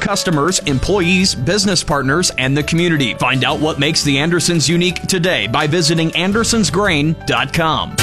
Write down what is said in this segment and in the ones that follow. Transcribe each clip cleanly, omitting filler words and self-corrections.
customers, employees, business partners, and the community. Find out what makes the Andersons unique today by visiting AndersonsGrain.com.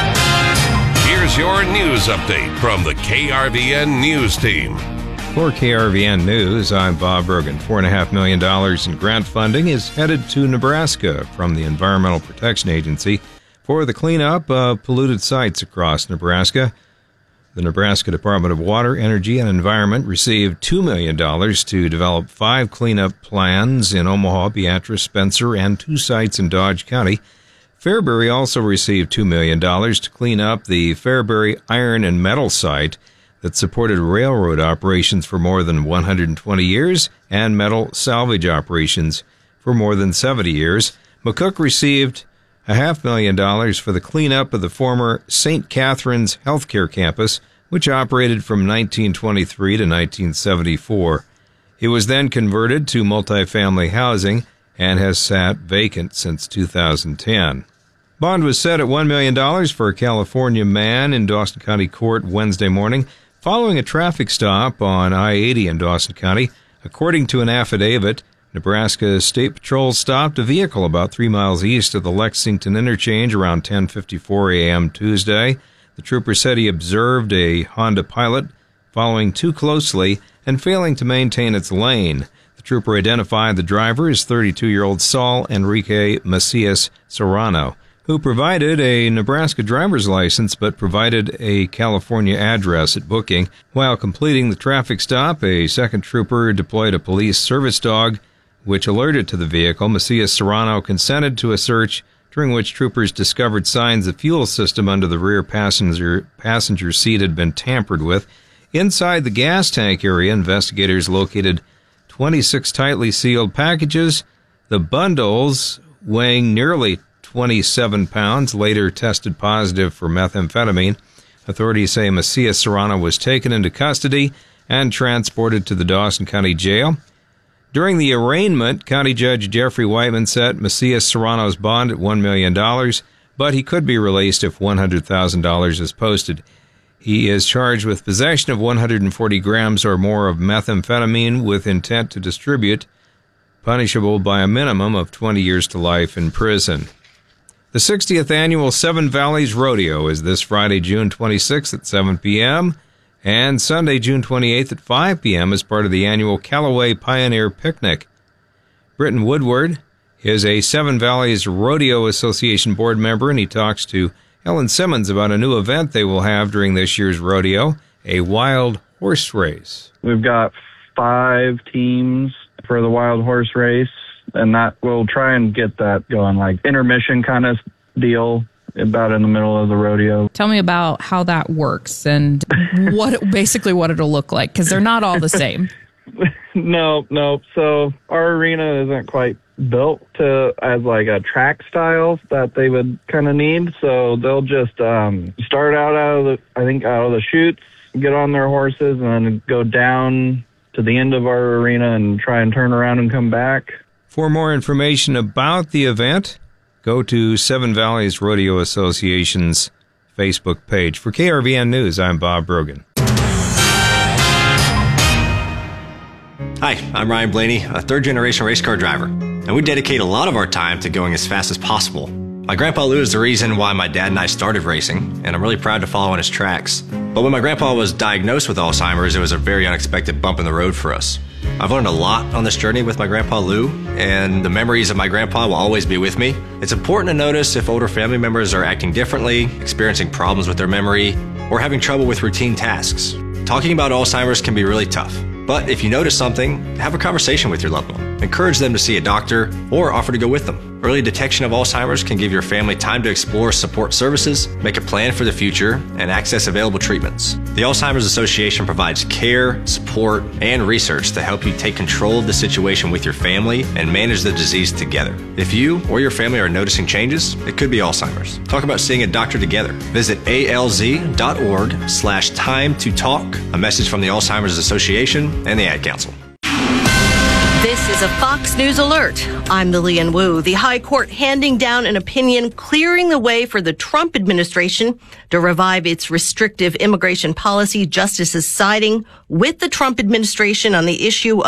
Here's your news update from the KRVN News Team. For KRVN News, I'm Bob Bergen. $4.5 million in grant funding is headed to Nebraska from the Environmental Protection Agency for the cleanup of polluted sites across Nebraska. The Nebraska Department of Water, Energy, and Environment received $2 million to develop 5 cleanup plans in Omaha, Beatrice, Spencer, and 2 sites in Dodge County. Fairbury also received $2 million to clean up the Fairbury iron and metal site that supported railroad operations for more than 120 years and metal salvage operations for more than 70 years. McCook received $500,000 for the cleanup of the former St. Catherine's Healthcare Campus, which operated from 1923 to 1974. It was then converted to multifamily housing and has sat vacant since 2010. Bond was set at $1 million for a California man in Dawson County Court Wednesday morning following a traffic stop on I-80 in Dawson County. According to an affidavit, Nebraska State Patrol stopped a vehicle about 3 miles east of the Lexington interchange around 10:54 a.m. Tuesday. The trooper said he observed a Honda Pilot following too closely and failing to maintain its lane. The trooper identified the driver as 32-year-old Saul Enrique Macias Serrano, who provided a Nebraska driver's license but provided a California address at booking. While completing the traffic stop, a second trooper deployed a police service dog, which alerted to the vehicle. Macias Serrano consented to a search, during which troopers discovered signs the fuel system under the rear passenger seat had been tampered with. Inside the gas tank area, investigators located 26 tightly sealed packages. The bundles, weighing nearly 27 pounds, later tested positive for methamphetamine. Authorities say Macias Serrano was taken into custody and transported to the Dawson County Jail. During the arraignment, County Judge Jeffrey Whiteman set Macias Serrano's bond at $1 million, but he could be released if $100,000 is posted. He is charged with possession of 140 grams or more of methamphetamine with intent to distribute, punishable by a minimum of 20 years to life in prison. The 60th annual Seven Valleys Rodeo is this Friday, June 26th at 7 p.m., and Sunday, June 28th at 5 p.m. as part of the annual Callaway Pioneer Picnic. Britton Woodward is a Seven Valleys Rodeo Association board member, and he talks to Ellen Simmons about a new event they will have during this year's rodeo, a wild horse race. We've got 5 teams for the wild horse race, and that we'll try and get that going, like intermission kind of deal about in the middle of the rodeo. Tell me about how that works and what it'll look like, because they're not all the same. No. So our arena isn't quite built as like a track style that they would kind of need. So they'll just start out of the chutes, get on their horses, and then go down to the end of our arena and try and turn around and come back. For more information about the event, go to Seven Valleys Rodeo Association's Facebook page. For KRVN News, I'm Bob Brogan. Hi, I'm Ryan Blaney, a third-generation race car driver, and we dedicate a lot of our time to going as fast as possible. My grandpa Lou is the reason why my dad and I started racing, and I'm really proud to follow in his tracks. But when my grandpa was diagnosed with Alzheimer's, it was a very unexpected bump in the road for us. I've learned a lot on this journey with my grandpa Lou, and the memories of my grandpa will always be with me. It's important to notice if older family members are acting differently, experiencing problems with their memory, or having trouble with routine tasks. Talking about Alzheimer's can be really tough, but if you notice something, have a conversation with your loved one. Encourage them to see a doctor or offer to go with them. Early detection of Alzheimer's can give your family time to explore support services, make a plan for the future, and access available treatments. The Alzheimer's Association provides care, support, and research to help you take control of the situation with your family and manage the disease together. If you or your family are noticing changes, it could be Alzheimer's. Talk about seeing a doctor together. Visit alz.org/time to talk. A message from the Alzheimer's Association and the Ad Council. This is a Fox News alert. I'm Lillian Wu. The High Court handing down an opinion clearing the way for the Trump administration to revive its restrictive immigration policy. Justices siding with the Trump administration on the issue